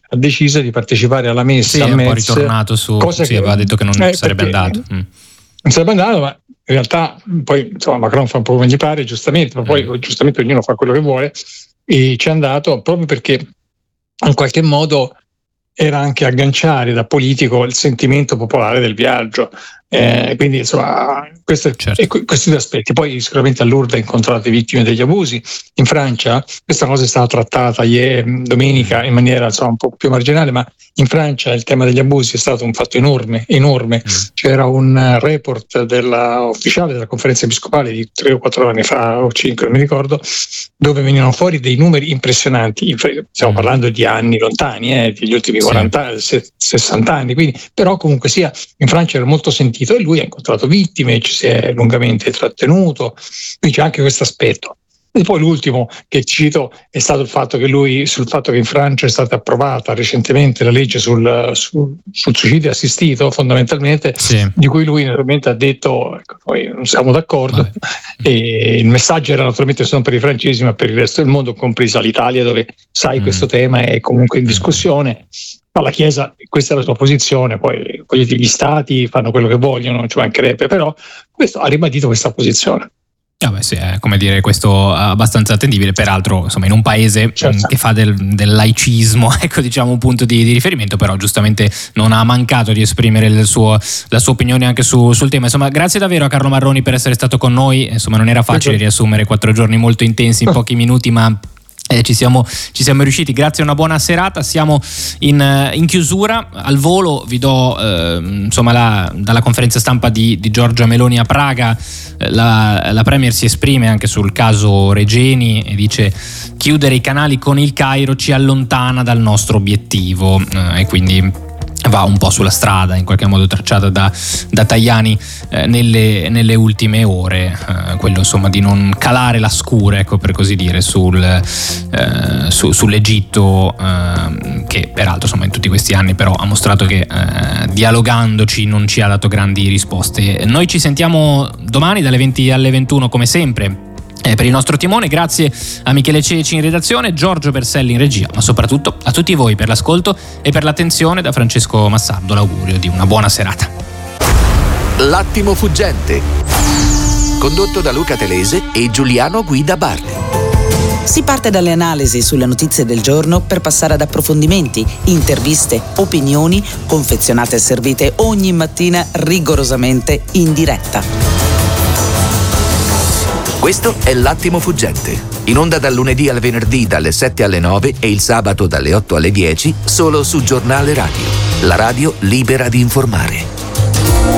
ha deciso di partecipare alla messa a Metz. Sì, è un po' ritornato su, aveva detto che non sarebbe andato. Non sarebbe andato, ma in realtà poi insomma Macron fa un po' come gli pare, giustamente, ma poi giustamente ognuno fa quello che vuole, e ci è andato proprio perché in qualche modo era anche agganciare da politico il sentimento popolare del viaggio. Quindi insomma questi due aspetti. Poi sicuramente a Lourdes ha incontrato le vittime degli abusi. In Francia questa cosa è stata trattata domenica in maniera insomma un po' più marginale, ma in Francia il tema degli abusi è stato un fatto enorme. C'era un report ufficiale della conferenza episcopale di 3 o 4 anni fa o 5, non mi ricordo, dove venivano fuori dei numeri impressionanti. Stiamo parlando di anni lontani, degli ultimi 40, 60 anni, quindi, però comunque sia in Francia era molto sentito, e lui ha incontrato vittime, ci si è lungamente trattenuto, quindi c'è anche questo aspetto. E poi l'ultimo che cito è stato il fatto che in Francia è stata approvata recentemente la legge sul suicidio assistito, fondamentalmente, di cui lui naturalmente ha detto noi non siamo d'accordo. E il messaggio era naturalmente non per i francesi ma per il resto del mondo, compresa l'Italia, dove questo tema è comunque in discussione. Ma la Chiesa, questa è la sua posizione, poi gli stati fanno quello che vogliono, ci mancherebbe, però questo ha ribadito questa posizione. Sì, è come dire, questo abbastanza attendibile, peraltro insomma in un paese che fa del laicismo, ecco, diciamo, un punto di riferimento, però giustamente non ha mancato di esprimere la sua opinione anche sul tema. Insomma, grazie davvero a Carlo Marroni per essere stato con noi. Insomma, non era facile riassumere 4 giorni molto intensi in pochi minuti, ma ci siamo riusciti. Grazie, una buona serata. Siamo in chiusura. Al volo vi do dalla conferenza stampa di Giorgia Meloni a Praga, la Premier si esprime anche sul caso Regeni e dice: chiudere i canali con il Cairo ci allontana dal nostro obiettivo, e quindi va un po' sulla strada in qualche modo tracciata da Tajani nelle ultime ore, quello insomma di non calare la scure, ecco, per così dire, sull'Egitto, che peraltro insomma in tutti questi anni però ha mostrato che dialogandoci non ci ha dato grandi risposte. Noi ci sentiamo domani dalle 20 alle 21 come sempre per il nostro timone. Grazie a Michele Ceci in redazione, Giorgio Berselli in regia, ma soprattutto a tutti voi per l'ascolto e per l'attenzione. Da Francesco Massardo l'augurio di una buona serata. L'attimo fuggente, condotto da Luca Telese e Giuliano Guida Barri. Si parte dalle analisi sulle notizie del giorno per passare ad approfondimenti, interviste, opinioni, confezionate e servite ogni mattina rigorosamente in diretta. Questo è L'Attimo Fuggente, in onda dal lunedì al venerdì dalle 7 alle 9 e il sabato dalle 8 alle 10, solo su Giornale Radio, la radio libera di informare.